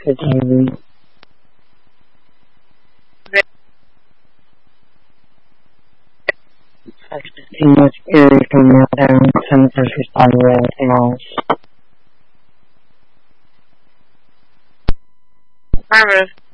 for TV. Too much eerie coming out there and some first responder or anything else. Affirmative.